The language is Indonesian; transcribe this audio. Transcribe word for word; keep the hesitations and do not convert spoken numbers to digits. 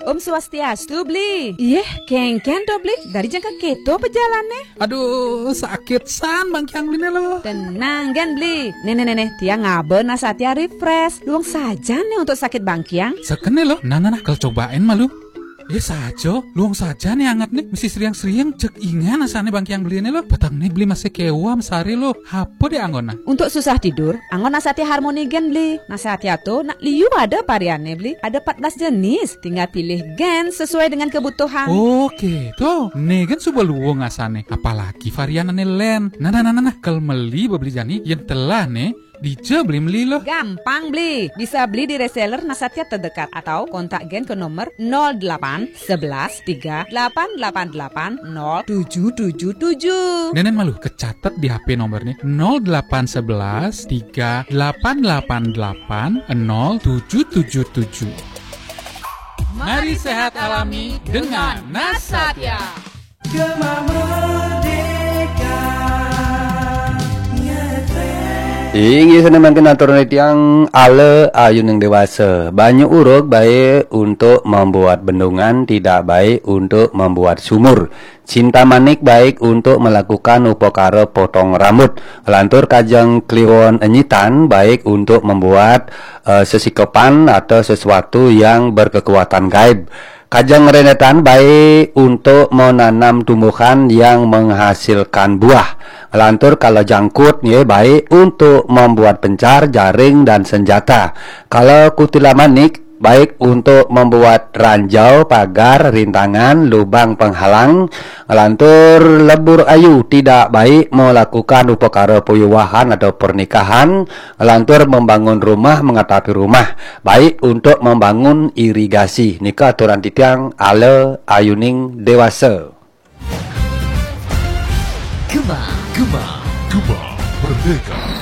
Om Swastiastu beli. Iya, kengken do beli. Dari jangka keto pejalannya. Aduh, sakit san Bang Kiang beli lo. Tenang kan beli. Nenek-nenek, tiang ngabe nasatia refresh. Luang saja nih untuk sakit Bang Kiang. Sekene lo. Nah, nah, nah, kalau cobain malu. Eh saja, luang saja nih anget nih. Mesti seriang-seriang cek ingan asane Bang Kiang beli ini lo. Batang nih beli masih kewa mesari lo. Apa deh anggona? Untuk susah tidur, anggon nasati harmoni gen beli. Nasati tuh nak liu ada variannya beli. Ada empat belas jenis. Tinggal pilih gen sesuai dengan kebutuhan. Oke, tuh. Nih kan coba luang asane. Apalagi varian ane len. Nah, nah, nah, nah, nah. Kalau beli beli jani yang telah nih. Dija beli beli lo. Gampang beli. Bisa beli di reseller Nasatya terdekat atau kontak gen ke nomor nol delapan sebelas tiga delapan delapan delapan nol tujuh tujuh tujuh. Nenek malu kecatat di H P nomornya nol delapan sebelas tiga delapan delapan delapan nol tujuh tujuh tujuh. Mari sehat alami dengan Nasatya. Gemar Merdeka. Ingin sana makin aturan yang ala ayun yang dewasa. Banyak urut baik untuk membuat bendungan, tidak baik untuk membuat sumur. Cinta manik baik untuk melakukan upakara potong rambut. Lantur kajang kliwon enyitan baik untuk membuat uh, sesikopan atau sesuatu yang berkekuatan gaib. Kajang renetan baik untuk menanam tumbuhan yang menghasilkan buah. Lantur kalau jangkut ya baik untuk membuat pencar, jaring dan senjata. Kalau kutila manik baik untuk membuat ranjau, pagar, rintangan, lubang penghalang. Lantur lebur ayu tidak baik melakukan upakara puyuwahan atau pernikahan. Lantur membangun rumah, mengatapi rumah baik untuk membangun irigasi. Nika aturan titiang ala ayuning dewasa. Gema, Gema, Gema Merdeka.